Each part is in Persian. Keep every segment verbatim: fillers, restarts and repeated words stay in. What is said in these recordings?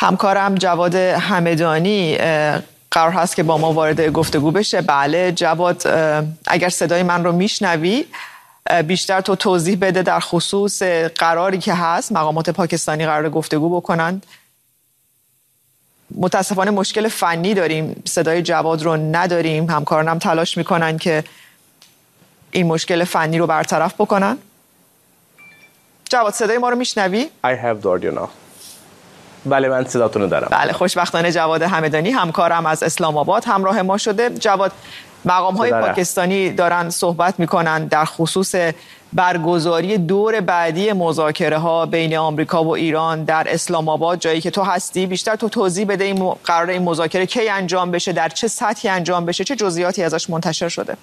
همکارم جواد همدانی قرار هست که با ما وارد گفتگو بشه. بله جواد، اگر صدای من رو میشنوی بیشتر تو توضیح بده در خصوص قراری که هست مقامات پاکستانی قرار گفتگو بکنند. متاسفانه مشکل فنی داریم، صدای جواد رو نداریم. همکارانم تلاش میکنن که این مشکل فنی رو برطرف بکنن. جواد صدای ما رو میشنوی؟ I have the audio now. بله من صداتون رو دارم. بله، خوشبختانه جواد همدانی همکارم از اسلام آباد همراه ما شده. جواد، مقام های پاکستانی دارن صحبت میکنن در خصوص برگزاری دور بعدی مذاکره ها بین آمریکا و ایران در اسلام آباد، جایی که تو هستی. بیشتر تو توضیح بده این قرار این مذاکره کی انجام بشه، در چه سطحی انجام بشه، چه جزئیاتی ازش منتشر شده؟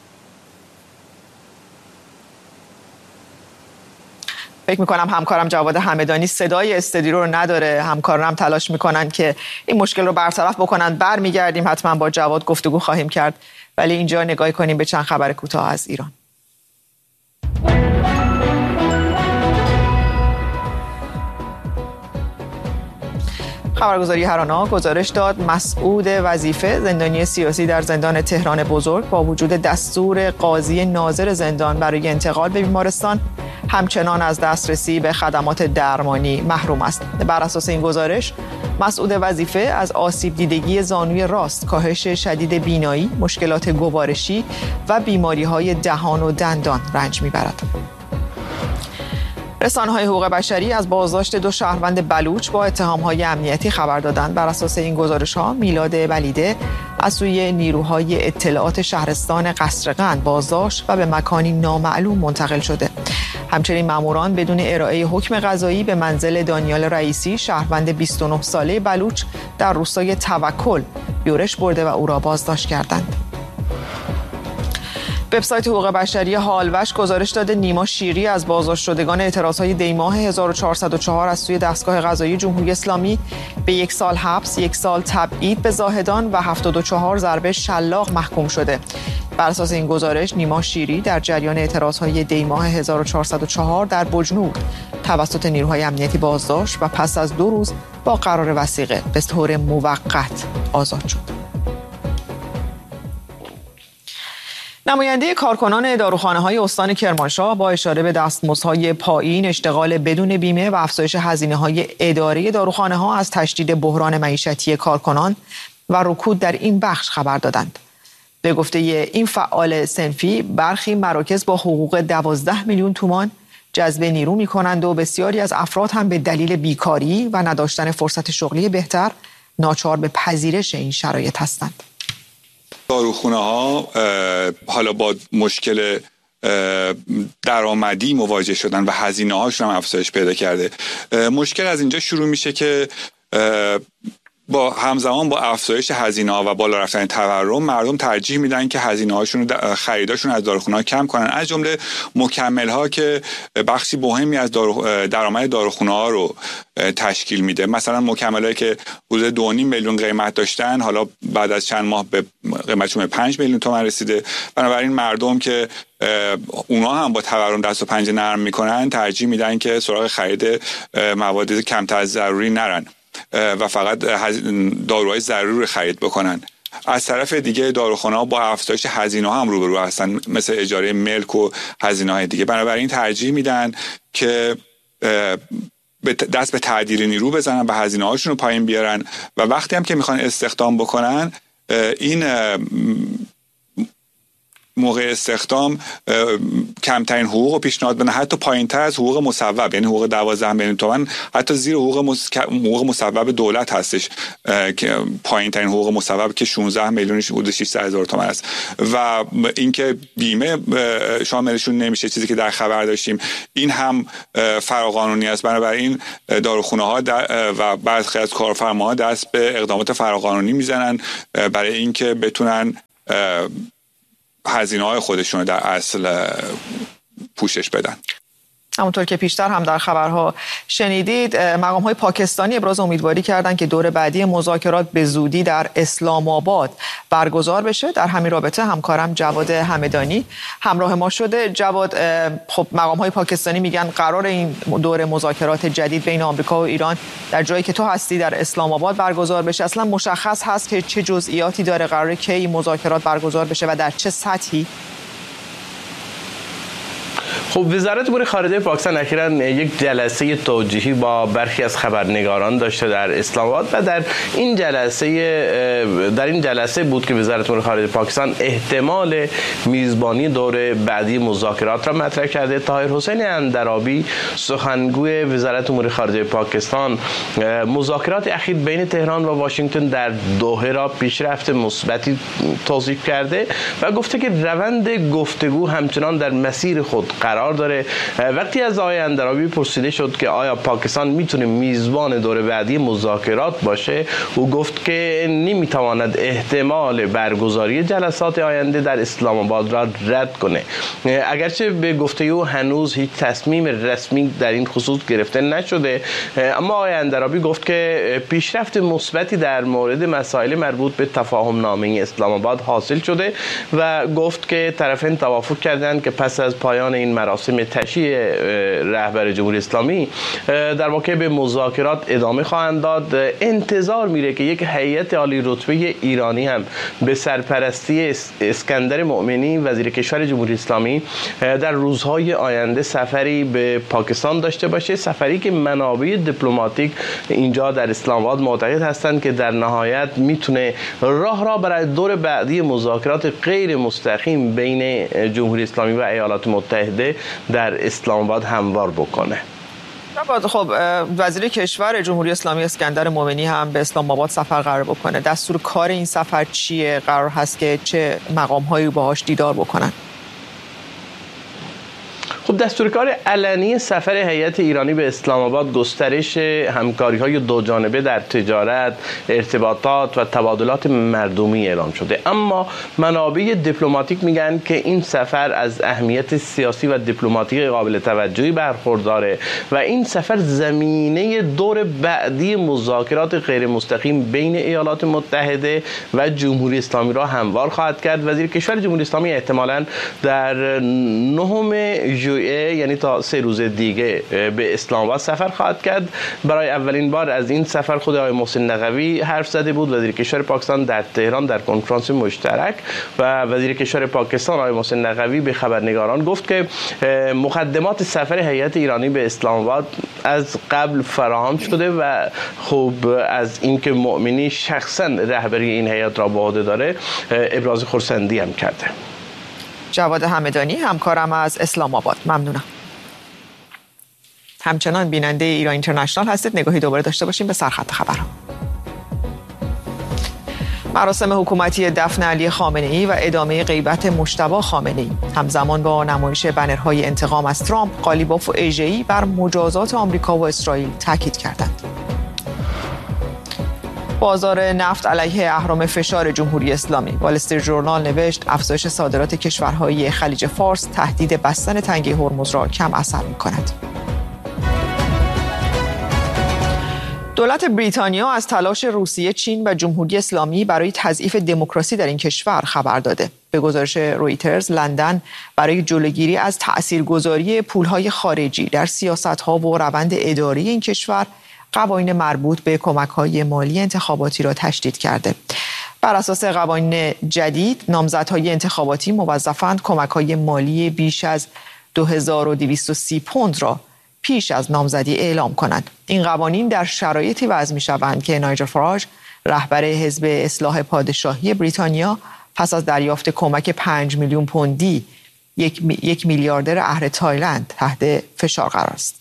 فکر میکنم همکارم جواد همدانی صدای استدیو رو نداره. همکارانم تلاش میکنن که این مشکل رو برطرف بکنن. برمیگردیم، حتما با جواد گفتگو خواهیم کرد، ولی اینجا نگاه کنیم به چند خبر کوتاه از ایران. خبرگزاری هرانا گزارش داد مسعود وظیفه، زندانی سیاسی در زندان تهران بزرگ، با وجود دستور قاضی ناظر زندان برای انتقال به بیمارستان همچنان از دسترسی به خدمات درمانی محروم است. بر اساس این گزارش مسعود وظیفه از آسیب دیدگی زانوی راست، کاهش شدید بینایی، مشکلات گوارشی و بیماری‌های دهان و دندان رنج می‌برد. رسانه‌های حقوق بشری از بازداشت دو شهروند بلوچ با اتهام‌های امنیتی خبر دادند. بر اساس این گزارش‌ها میلاد ولیده از سوی نیروهای اطلاعات شهرستان قصرقند بازداشت و به مکانی نامعلوم منتقل شده. همچنین ماموران بدون ارائه حکم قضایی به منزل دانیال رئیسی، شهروند بیست و نه ساله بلوچ در روستای توکل یورش برده و او را بازداشت کردند. وبسایت حقوق بشری هالوش گزارش داده نیما شیری از بازداشت شدگان اعتراضهای دی‌ماه هزار و چهارصد و چهار از سوی دستگاه قضایی جمهوری اسلامی به یک سال حبس، یک سال تبعید به زاهدان و هفتاد و چهار ضربه شلاق محکوم شده. بر اساس این گزارش نیما شیری در جریان اعتراضهای دی‌ماه هزار و چهارصد و چهار در بجنور توسط نیروهای امنیتی بازداشت و پس از دو روز با قرار وثیقه به طور موقت آزاد شد. نماینده کارکنان داروخانه‌های استان کرمانشاه با اشاره به دستمزدهای پایین، اشتغال بدون بیمه و افزایش هزینه‌های اداره داروخانه‌ها از تشدید بحران معیشتی کارکنان و رکود در این بخش خبر دادند. به گفته این فعال صنفی، برخی مراکز با حقوق دوازده میلیون تومان جذب نیرو می‌کنند و بسیاری از افراد هم به دلیل بیکاری و نداشتن فرصت شغلی بهتر ناچار به پذیرش این شرایط هستند. داروخونه ها حالا با مشکل درآمدی مواجه شدن و هزینه هاشون هم افزایش پیدا کرده. مشکل از اینجا شروع میشه که با همزمان با افزایش هزینه ها و بالا رفتن تورم، مردم ترجیح میدن که هزینه هاشون رو خریداشون از داروخونه ها کم کنن، از جمله مکمل ها که بخشی مهمی از دارو درآمد داروخونه ها رو تشکیل میده. مثلا مکملایی که حدود دو و نیم میلیون قیمت داشتن، حالا بعد از چند ماه به قیمتشون به پنج میلیون تومان رسیده. بنابراین مردم که اونا هم با تورم دست و پنجه نرم میکنن، ترجیح میدن که سراغ خرید مواد کمتر از ضروری نرن و فقط داروهای ضروری خرید بکنن. از طرف دیگه داروخانه‌ها با افزایش هزینه هم روبرو هستن، مثل اجاره ملک و هزینه‌های دیگه. بنابراین ترجیح میدن که دست به تعدیل نیرو بزنن و هزینه‌هاشون رو پایین بیارن و وقتی هم که میخوان استخدام بکنن، این موقع استخدام کمترین حقوق رو پیشنهاد بدن، حتی پایین‌تر از حقوق مصوب، یعنی حقوق دوازده میلیون تومان حتی زیر حقوق مص... حقوق مصوب دولت هستش که پایین‌ترین حقوق مصوب که شانزده میلیون حدود ششصد هزار تومان است و اینکه بیمه شاملشون نمیشه، چیزی که در خبر داشتیم، این هم فراقانونی است. بنابراین داروخونه‌ها و برخی از کارفرماها دست به اقدامات فراقانونی میزنن برای اینکه بتونن هزینه‌های خودشون رو در اصل پوشش بدن. همونطور که پیشتر هم در خبرها شنیدید، مقام‌های پاکستانی ابراز امیدواری کردند که دور بعدی مذاکرات به زودی در اسلام آباد برگزار بشه. در همین رابطه همکارم جواد همدانی همراه ما شده. جواد، خب مقام‌های پاکستانی میگن قرار این دور مذاکرات جدید بین آمریکا و ایران در جایی که تو هستی در اسلام آباد برگزار بشه. اصلا مشخص هست که چه جزئیاتی داره، قراره کی این مذاکرات برگزار بشه و در چه سطحی؟ خب وزارت امور خارجه پاکستان اخیراً یک جلسه توجیهی با برخی از خبرنگاران داشته در اسلام آباد و در این جلسه در این جلسه بود که وزارت امور خارجه پاکستان احتمال میزبانی دور بعدی مذاکرات را مطرح کرده. طاهر حسین اندرابی سخنگوی وزارت امور خارجه پاکستان مذاکرات اخیر بین تهران و واشنگتن در دوحه را پیشرفت مثبتی توصیف کرده و گفته که روند گفتگو همچنان در مسیر خود قرار داره. وقتی از آقای اندرابی پرسیده شد که آیا پاکستان میتونه میزبان دور بعدی مذاکرات باشه، او گفت که نمیتواند احتمال برگزاری جلسات آینده در اسلام آباد را رد کنه. اگرچه به گفته او هنوز هیچ تصمیم رسمی در این خصوص گرفته نشده، اما آقای اندرابی گفت که پیشرفت مثبتی در مورد مسائل مربوط به تفاهم نامه اسلام آباد حاصل شده و گفت که طرفین توافق کردند که پس از پایان این مراسم تشییع رهبر جمهوری اسلامی در واقع به مذاکرات ادامه خواهند داد. انتظار میره که یک هیئت عالی رتبه ایرانی هم به سرپرستی اسکندر مؤمنی وزیر کشور جمهوری اسلامی در روزهای آینده سفری به پاکستان داشته باشه، سفری که منابع دیپلماتیک اینجا در اسلام آباد معتقد هستند که در نهایت میتونه راه را برای دور بعدی مذاکرات غیر مستقیم بین جمهوری اسلامی و ایالات متحده در اسلام آباد هموار بکنه. خب وزیر کشور جمهوری اسلامی اسکندر مومنی هم به اسلام آباد سفر قرار بکنه. دستور کار این سفر چیه؟ قرار هست که چه مقام‌هایی باهاش دیدار بکنن؟ خب دستورکار علنی سفر هیئت ایرانی به اسلام آباد گسترش همکاری‌های دو جانبه در تجارت، ارتباطات و تبادلات مردمی اعلام شده، اما منابع دیپلماتیک میگن که این سفر از اهمیت سیاسی و دیپلماتیک قابل توجهی برخورداره و این سفر زمینه دور بعدی مذاکرات غیر مستقیم بین ایالات متحده و جمهوری اسلامی را هموار خواهد کرد. وزیر کشور جمهوری اسلامی احتمالاً در نهم ژوئیه یعنی تا سه روز دیگه به اسلام آباد سفر خواهد کرد. برای اولین بار از این سفر خود آقای محسن نقوی حرف زده بود. وزیر کشور پاکستان در تهران در کنفرانس مشترک و وزیر کشور پاکستان آقای محسن نقوی به خبرنگاران گفت که مقدمات سفر هیئت ایرانی به اسلام آباد از قبل فراهم شده و خب از اینکه مؤمنی شخصا رهبری این هیئت را به عهده داره ابراز خرسندی هم کرده. جواد همدانی همکارم از اسلام آباد، ممنونم. همچنان بیننده ایران اینترنشنال هستید. نگاهی دوباره داشته باشیم به سرخط خبرها. مراسم حکومتی دفن علی خامنه‌ای و ادامه غیبت مجتبی خامنه‌ای همزمان با نمایش بنرهای انتقام از ترامپ، قالیباف و ایژه‌ای بر مجازات آمریکا و اسرائیل تاکید کردند. بازار نفت علیه اهرم فشار جمهوری اسلامی. وال استریت ژورنال نوشت افزایش صادرات کشورهای خلیج فارس تهدید بستن تنگه هرمز را کم اثر می‌کند. دولت بریتانیا از تلاش روسیه، چین و جمهوری اسلامی برای تضعیف دموکراسی در این کشور خبر داده. به گزارش رویترز، لندن برای جلوگیری از تأثیرگذاری پولهای خارجی در سیاست‌ها و روند اداری این کشور قوانین مربوط به کمک‌های مالی انتخاباتی را تشدید کرده. بر اساس قوانین جدید، نامزدهای انتخاباتی موظفند کمک‌های مالی بیش از دو هزار و دویست و سی پوند را پیش از نامزدی اعلام کنند. این قوانین در شرایطی وضع می‌شوند که نایجل فاراج، رهبر حزب اصلاح پادشاهی بریتانیا، پس از دریافت کمک پنج میلیون پوندی یک, یک میلیاردر اهل تایلند تحت فشار قرار است.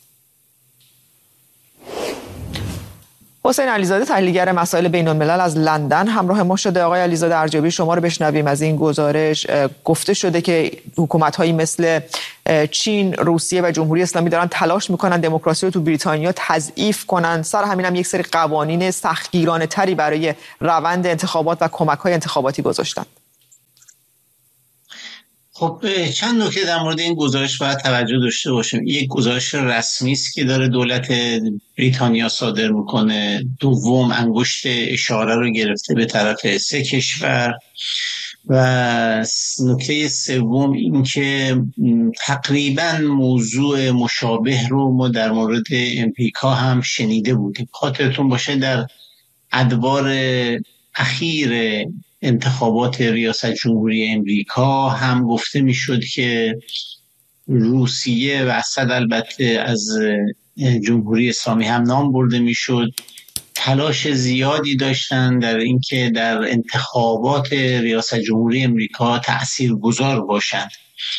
حسین علیزاده، تحلیلگر مسائل بین الملل از لندن همراه ما شده. آقای علیزاده، ارجبی شما رو بشنویم. از این گزارش گفته شده که حکومت‌هایی مثل چین، روسیه و جمهوری اسلامی دارن تلاش میکنن دموکراسی رو تو بریتانیا تضعیف کنن. سر همین هم یک سری قوانین سختگیرانه تری برای روند انتخابات و کمک‌های انتخاباتی گذاشتن. خب چند نکته در مورد این گزارش باید توجه داشته باشیم. یک گزارش رسمی است که داره دولت بریتانیا صادر میکنه. دوم، انگشت اشاره رو گرفته به طرف سه کشور. و نکته سوم این که تقریبا موضوع مشابه رو ما در مورد امریکا هم شنیده بودیم. خاطرتون باشه در ادوار اخیر انتخابات ریاست جمهوری امریکا هم گفته میشد که روسیه و اسد البته از جمهوری اسلامی هم نام برده میشد، تلاش زیادی داشتن در اینکه در انتخابات ریاست جمهوری امریکا تاثیرگذار باشند.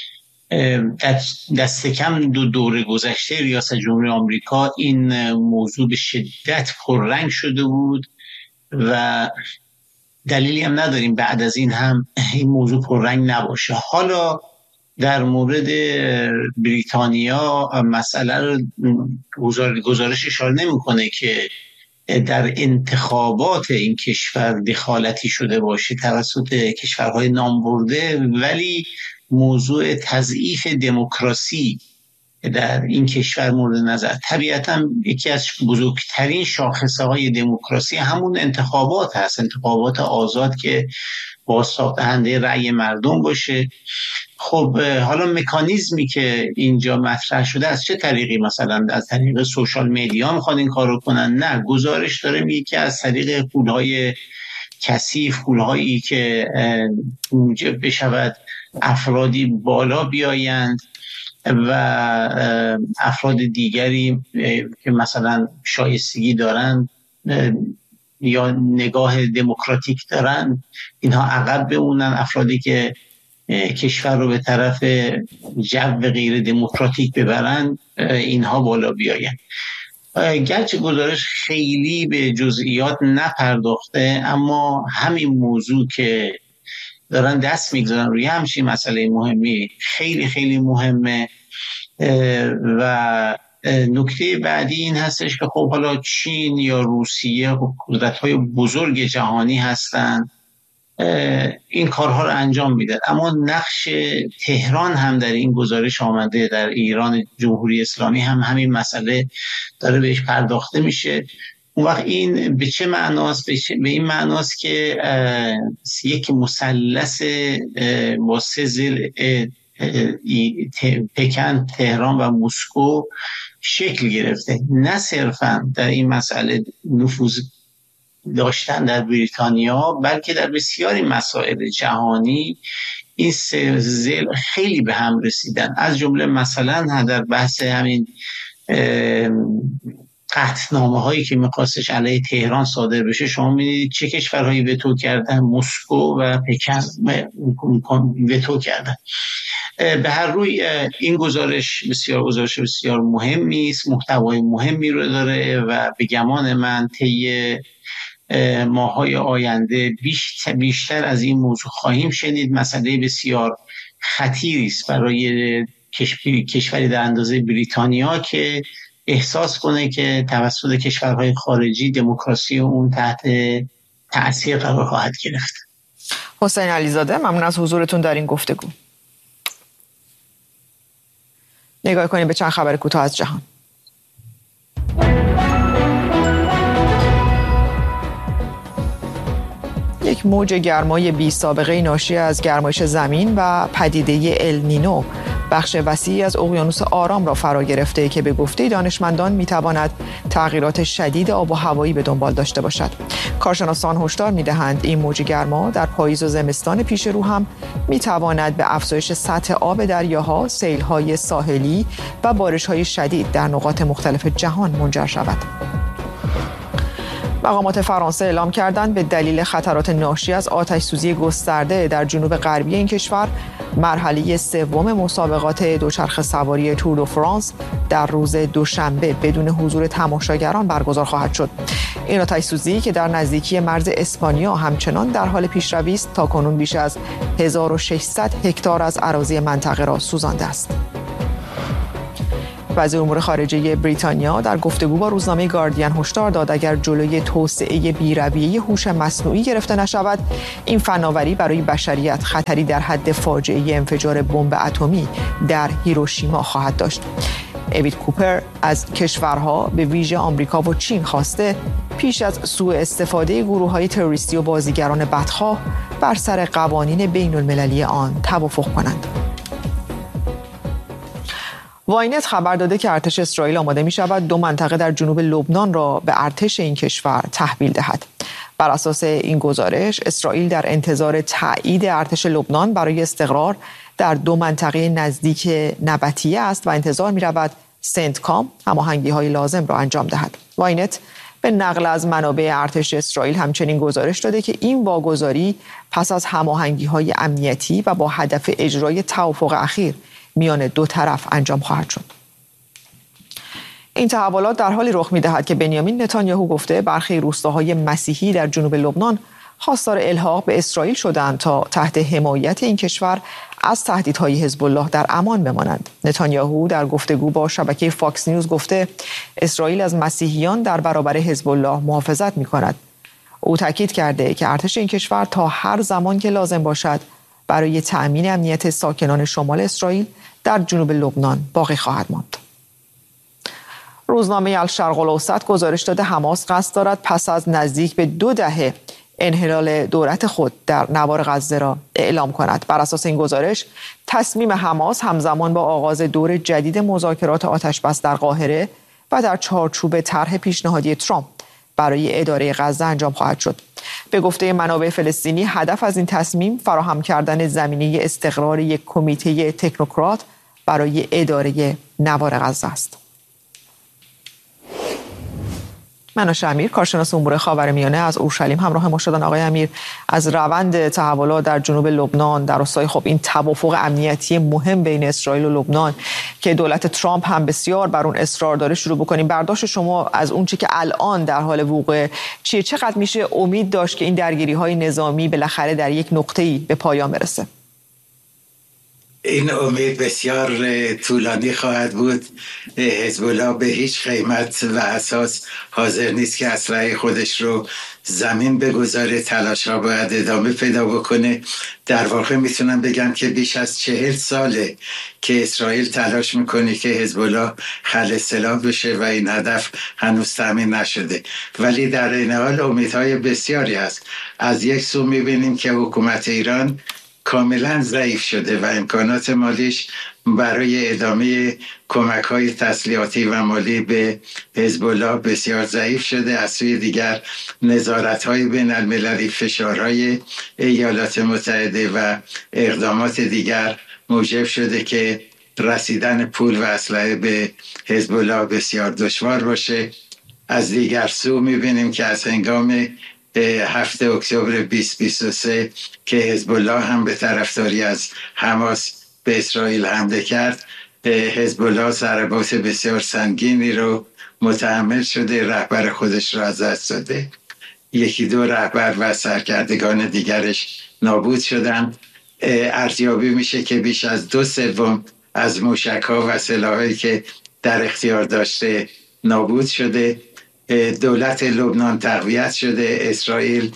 دست کم دو دوره گذشته ریاست جمهوری آمریکا این موضوع به شدت پررنگ شده بود و دلیلی هم نداریم بعد از این هم این موضوع پررنگ نباشه. حالا در مورد بریتانیا مسئله رو گزارش اشاره نمی‌کنه که در انتخابات این کشور دخالتی شده باشه توسط کشورهای نامبرده، ولی موضوع تضعیف دموکراسی در این کشور مورد نظر. طبیعتا یکی از بزرگترین شاخصه‌های دموکراسی همون انتخابات هست، انتخابات آزاد که بازساخت دهنده رأی مردم باشه. خب حالا مکانیزمی که اینجا مطرح شده از چه طریقی؟ مثلا از طریق سوشال مدیا میخواد این کارو کنن؟ نه، گزارش داره میگه که از طریق پولهای کثیف، پولهایی که موجب بشود افرادی بالا بیایند و افراد دیگری که مثلا شایستگی دارن یا نگاه دموکراتیک دارن اینها عقب بمونن، افرادی که کشور رو به طرف جو غیر دموکراتیک ببرن اینها بالا بیاین. گرچه گزارش خیلی به جزئیات نپرداخته، اما همین موضوع که دارن دست میگذارن روی همچین مسئله مهمی خیلی خیلی مهمه. و نکته بعدی این هستش که خب حالا چین یا روسیه قدرت‌های بزرگ جهانی هستند، این کارها رو انجام میدن، اما نقش تهران هم در این گزارش آمده. در ایران جمهوری اسلامی هم همین مسئله داره بهش پرداخته میشه. اون وقت این به چه معناست؟ به این معناست که یک مثلث با سه ضلع پکن، تهران و مسکو شکل گرفته. نه صرفا در این مسئله نفوذ داشتن در بریتانیا، بلکه در بسیاری مسائل جهانی این سه ضلع خیلی به هم رسیدن. از جمله مثلا در بحث همین قطعنامه هایی که میخواستش علیه تهران صادر بشه، شما میدید چه کشورهایی وتو کردن؟ مسکو و پکن وتو کردن. به هر روی این گزارش بسیار گزارش بسیار مهمی است، محتوای مهمی رو داره و به گمان من طی ماهای آینده بیشتر, بیشتر از این موضوع خواهیم شنید. مسئله بسیار خطیری است برای کشوری در اندازه بریتانیا که احساس کنه که توسط کشورهای خارجی دموکراسی اون تحت تأثیر قرار خواهد گرفت. حسین علیزاده، ممنون از حضورتون در این گفتگو. نگاه کنیم به چند خبر کوتاه از جهان. یک موج گرمای بی سابقه ناشی از گرمایش زمین و پدیده النینو بخش وسیعی از اقیانوس آرام را فرا گرفته که به گفته دانشمندان میتواند تغییرات شدید آب و هوایی به دنبال داشته باشد. کارشناسان هشدار میدهند این موج گرما در پاییز و زمستان پیش رو هم میتواند به افزایش سطح آب دریاها، سیل‌های ساحلی و بارش‌های شدید در نقاط مختلف جهان منجر شود. مقامات فرانسه اعلام کردند به دلیل خطرات ناشی از آتش‌سوزی گسترده در جنوب غربی این کشور، مرحله سوم مسابقات دوچرخه سواری تور دو فرانس در روز دوشنبه بدون حضور تماشاگران برگزار خواهد شد. این آتش‌سوزی که در نزدیکی مرز اسپانیا همچنان در حال پیشروی است، تاکنون بیش از هزار و ششصد هکتار از اراضی منطقه را سوزانده است. وزیر امور خارجه بریتانیا در گفتگو با روزنامه گاردین هشدار داد اگر جلوی توسعه بی‌رویه هوش مصنوعی گرفته نشود، این فناوری برای بشریت خطری در حد فاجعه انفجار بمب اتمی در هیروشیما خواهد داشت. اوید کوپر از کشورها به ویژه آمریکا و چین خواسته پیش از سوء استفاده گروه‌های تروریستی و بازیگران بدخواه بر سر قوانین بین المللی آن توافق کنند. واینت خبر داده که ارتش اسرائیل آماده می شود دو منطقه در جنوب لبنان را به ارتش این کشور تحویل دهد. بر اساس این گزارش، اسرائیل در انتظار تایید ارتش لبنان برای استقرار در دو منطقه نزدیک نبطیه است و انتظار می رود سنتکام هماهنگی های لازم را انجام دهد. واینت به نقل از منابع ارتش اسرائیل همچنین گزارش داده که این واگذاری پس از هماهنگی های امنیتی و با هدف اجرای توافق اخیر میان دو طرف انجام خواهد شد. این تحولات در حالی رخ می‌دهد که بنیامین نتانیاهو گفته برخی روستاهای مسیحی در جنوب لبنان خواستار الحاق به اسرائیل شدند تا تحت حمایت این کشور از تهدیدهای حزب الله در امان بمانند. نتانیاهو در گفتگو با شبکه فاکس نیوز گفته اسرائیل از مسیحیان در برابر حزب الله محافظت می‌کند. او تاکید کرده که ارتش این کشور تا هر زمان که لازم باشد برای تأمین امنیت ساکنان شمال اسرائیل در جنوب لبنان باقی خواهد ماند. روزنامه الشرق الاوسط گزارش داده حماس قصد دارد پس از نزدیک به دو دهه انحلال دولت خود در نوار غزه را اعلام کند. بر اساس این گزارش، تصمیم حماس همزمان با آغاز دور جدید مذاکرات آتشبس در قاهره و در چارچوب طرح پیشنهادی ترامپ برای اداره غزه انجام خواهد شد. به گفته منابع فلسطینی، هدف از این تصمیم فراهم کردن زمینه استقرار یک کمیته تکنوکرات برای اداره نوار غزه است. منوش امیر، کارشناس امور خاورمیانه از اورشلیم همراه ما شدن. آقای امیر، از روند تحولات در جنوب لبنان در راستای خب این توافق امنیتی مهم بین اسرائیل و لبنان که دولت ترامپ هم بسیار بر اون اصرار داره شروع بکنیم، برداشت شما از اون چی که الان در حال وقوع چیه؟ چقدر میشه امید داشت که این درگیری‌های نظامی بالاخره در یک نقطه‌ای به پایان برسه؟ این امید بسیار طولانی خواهد بود. حزب الله به هیچ قیمت و اساس حاضر نیست که اسلحه خودش رو زمین بگذاره. تلاش ها باید ادامه پیدا بکنه. در واقع میتونم بگم که بیش از چهل ساله که اسرائیل تلاش میکنه که حزب الله خلع سلاح بشه و این هدف هنوز تامین نشده، ولی در این حال امیدهای بسیاری هست. از یک سو میبینیم که حکومت ایران کاملا ضعیف شده و امکانات مالیش برای ادامه کمک‌های تسلیحاتی و مالی به حزب الله بسیار ضعیف شده. از سوی دیگر نظارت‌های بین المللی، فشارهای ایالات متحده و اقدامات دیگر موجب شده که رسیدن پول و اسلحه به حزب الله بسیار دشوار باشه. از دیگر سو می‌بینیم که از هنگام هفته اکتبر بیست بیست و سه که حزب الله هم به طرفداری از حماس به اسرائیل حمله کرد، حزب الله ضربات بسیار سنگینی رو متحمل شده، رهبر خودش رو از دست داده، یکی دو رهبر و سرکردگان دیگرش نابود شدند. ارزیابی میشه که بیش از دو سوم از موشک‌ها و سلاحایی که در اختیار داشته نابود شده. دولت لبنان تقویت شده. اسرائیل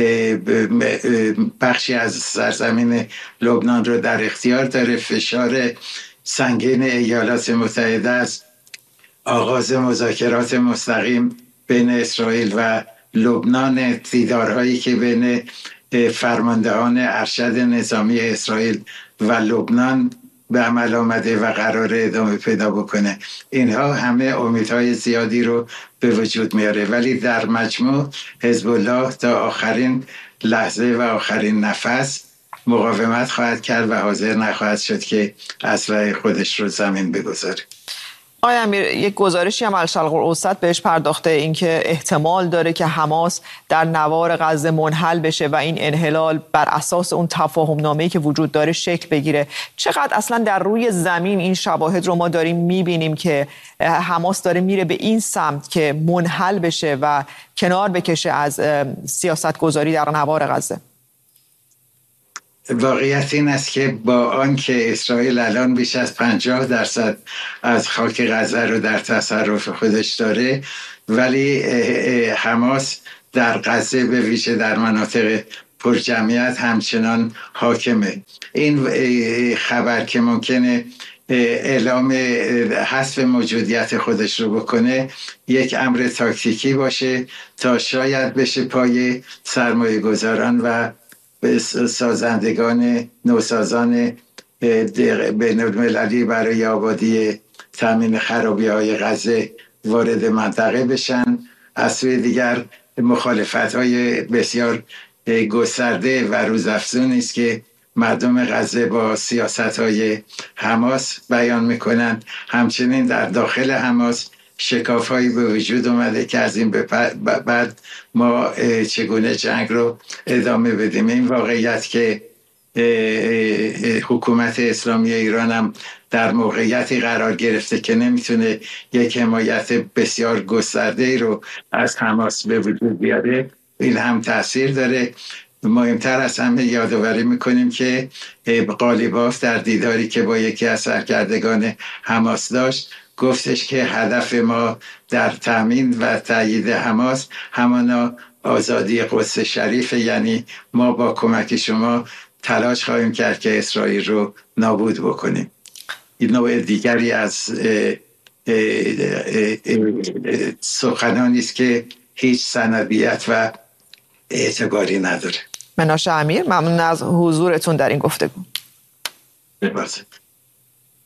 بخشی از سرزمین لبنان رو در اختیار داره. فشار سنگین ایالات متحده است. آغاز مذاکرات مستقیم بین اسرائیل و لبنان، دیدارهایی که بین فرماندهان ارشد نظامی اسرائیل و لبنان به عمل آمده و قرار ادامه پیدا بکنه، اینها همه امیدهای زیادی رو به وجود میاره. ولی در مجموع حزب الله تا آخرین لحظه و آخرین نفس مقاومت خواهد کرد و حاضر نخواهد شد که اسلحه خودش رو زمین بگذاره. آقای امیر، یک گزارشی هم الشرق الاوسط بهش پرداخته، اینکه احتمال داره که حماس در نوار غزه منحل بشه و این انحلال بر اساس اون تفاهم نامه‌ای که وجود داره شکل بگیره. چقدر اصلا در روی زمین این شواهد رو ما داریم میبینیم که حماس داره میره به این سمت که منحل بشه و کنار بکشه از سیاست گذاری در نوار غزه؟ واقعیت این است که با آنکه اسرائیل الان بیش از پنجاه درصد از خاک غزه رو در تصرف خودش داره، ولی حماس در غزه به ویژه در مناطق پرجمعیت همچنان حاکمه. این خبر که ممکنه اعلام حذف موجودیت خودش رو بکنه یک امر تاکتیکی باشه تا شاید بشه پای سرمایه گذاران و سازندگان نوسازان بین المللی برای آبادی تامین خرابی های غزه وارد منطقه بشن. از سوی دیگر مخالفت های بسیار گسترده و روزافزونی است که مردم غزه با سیاست های حماس بیان میکنن. همچنین در داخل حماس شکاف هایی به وجود اومده که از این به بعد ما چگونه جنگ رو ادامه بدیم. این واقعیت که حکومت اسلامی ایران هم در موقعیتی قرار گرفته که نمیتونه یک حمایت بسیار گسترده رو از حماس به وجود بیاره، این هم تاثیر داره. مهمتر از همه یادآوری میکنیم که قالیباف در دیداری که با یکی از سرکردگان حماس داشت گفتش که هدف ما در تامین و تایید حماس همانا آزادی قدس شریف، یعنی ما با کمک شما تلاش خواهیم کرد که اسرائیل رو نابود بکنیم. این نوع دیگری از سخنانی است که هیچ سندیت و اعتباری نداره. مناشه امیر، ممنون از حضورتون در این گفتگو. ببخشید.